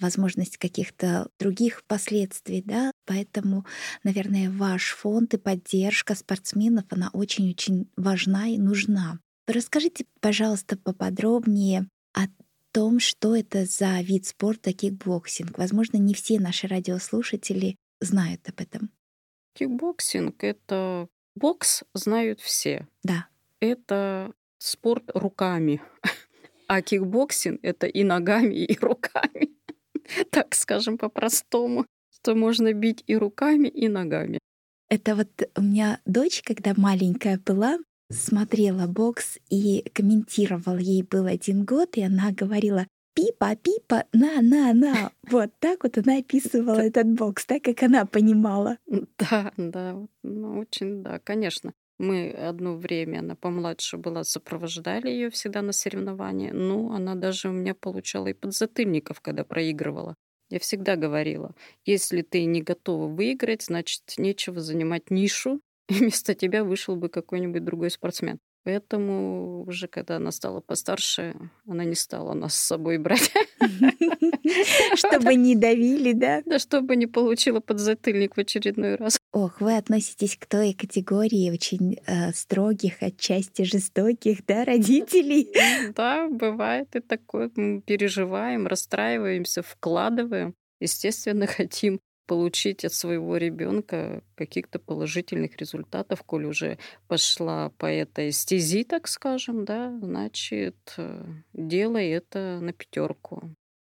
возможность каких-то других последствий, да. Поэтому, наверное, ваш фонд и поддержка спортсменов, она очень-очень важна и нужна. Расскажите, пожалуйста, поподробнее о том, что это за вид спорта кикбоксинг. Возможно, не все наши радиослушатели знают об этом. Кикбоксинг — это бокс знают все. Да. Это спорт руками. А кикбоксинг — это и ногами, и руками. Так скажем по-простому, что можно бить и руками, и ногами. Это вот у меня дочь, когда маленькая была, смотрела бокс и комментировала. Ей был 1 год, и она говорила: "Пипа, Пипа, на". Вот так вот она описывала Т этот бокс, так как она понимала. Да, да, ну, очень, да, конечно. Мы одно время, она помладше была, сопровождали ее всегда на соревнования. Ну, она даже у меня получала и подзатыльников, когда проигрывала. Я всегда говорила: если ты не готова выиграть, значит, нечего занимать нишу, и вместо тебя вышел бы какой-нибудь другой спортсмен. Поэтому уже когда она стала постарше, она не стала нас с собой брать. Чтобы не давили, да? Да, чтобы не получила подзатыльник в очередной раз. Ох, вы относитесь к той категории очень, строгих, отчасти жестоких, да, родителей? Да, бывает и такое. Мы переживаем, расстраиваемся, вкладываем. Естественно, хотим получить от своего ребенка каких-то положительных результатов, коль уже пошла по этой стези, так скажем, да, значит, делай это на пятерку.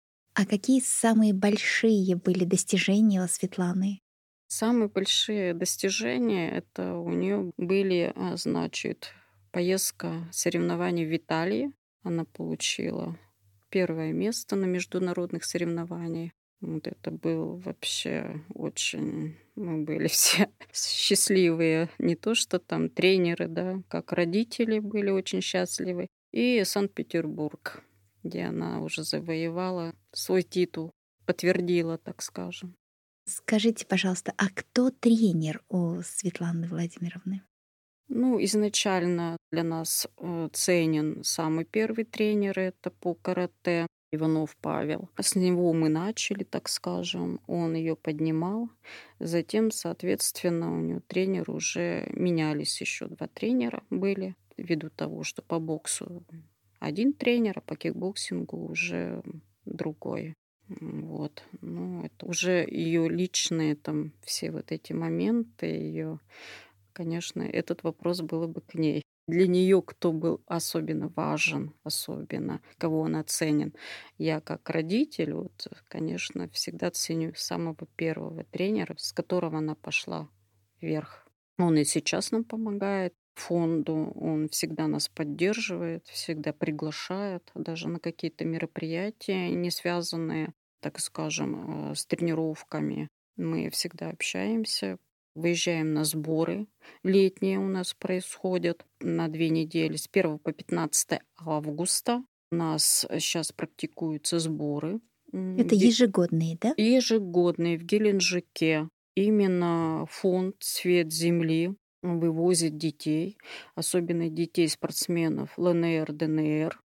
А какие самые большие были достижения у Светланы? Самые большие достижения — это у нее были, значит, поездка, соревнования в Италии. Она получила 1 место на международных соревнованиях. Вот это был вообще очень... Мы были все счастливые. Не то, что там тренеры, да, как родители были очень счастливы. И Санкт-Петербург, где она уже завоевала свой титул, подтвердила, так скажем. Скажите, пожалуйста, а кто тренер у Светланы Владимировны? Ну, изначально для нас ценен самый первый тренер, это по карате Иванов Павел. С него мы начали, так скажем, он ее поднимал. Затем, соответственно, у него тренеры уже менялись, еще 2 тренера были, ввиду того, что по боксу один тренер, а по кикбоксингу уже другой. Вот. Ну, это уже ее личные там все вот эти моменты, ее. Конечно, этот вопрос было бы к ней. Для нее кто был особенно важен, особенно кого она ценит. Я как родитель, вот, конечно, всегда ценю самого первого тренера, с которого она пошла вверх. Он и сейчас нам помогает фонду, он всегда нас поддерживает, всегда приглашает даже на какие-то мероприятия, не связанные, так скажем, с тренировками. Мы всегда общаемся, выезжаем на сборы. Летние у нас происходят на 2 недели, с 1 по 15 августа. У нас сейчас практикуются сборы Это ежегодные, да? ежегодные в Геленджике. Именно фонд «Свет Земли» вывозит детей, особенно детей спортсменов ЛНР, ДНР.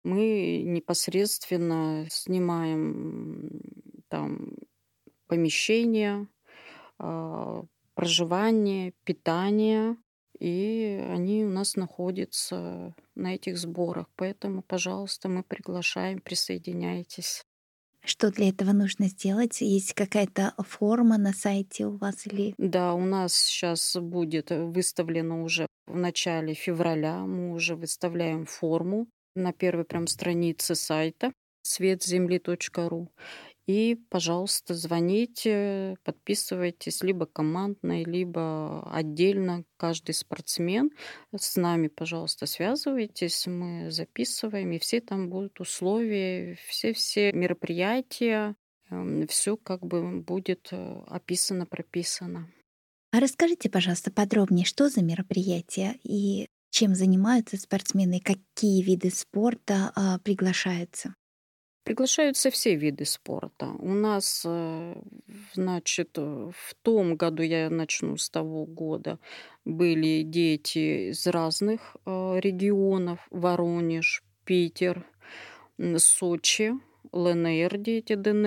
Мы непосредственно снимаем там помещения, а, проживание, питание, и они у нас находятся на этих сборах. Поэтому, пожалуйста, мы приглашаем, присоединяйтесь. Что для этого нужно сделать? Есть какая-то форма на сайте у вас или... Да, у нас сейчас будет выставлено уже в начале февраля. Мы уже выставляем форму на первой прям странице сайта светземли.ру. И, пожалуйста, звоните, подписывайтесь либо командно, либо отдельно каждый спортсмен. С нами, пожалуйста, связывайтесь, мы записываем, и все там будут условия, все мероприятия, все как бы будет описано, прописано. А расскажите, пожалуйста, подробнее, что за мероприятия и чем занимаются спортсмены, какие виды спорта приглашаются? Приглашаются все виды спорта. У нас, значит, в том году, я начну с того года, были дети из разных регионов: Воронеж, Питер, Сочи, ЛНР дети, ДНР.